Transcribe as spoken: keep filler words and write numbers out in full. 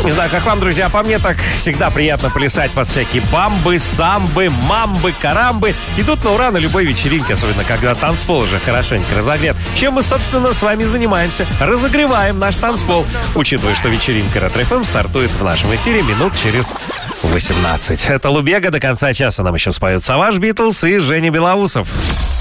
Не знаю, как вам, друзья, по мне так всегда приятно плясать под всякие бамбы, самбы, мамбы, карамбы. Идут на ура на любой вечеринке, особенно когда танцпол уже хорошенько разогрет. Чем мы, собственно, с вами занимаемся? Разогреваем наш танцпол. Учитывая, что вечеринка Ретро-эф эм стартует в нашем эфире минут через восемнадцать. Это Лубега. До конца часа нам еще споют Саваш Битлз и Женя Белоусов.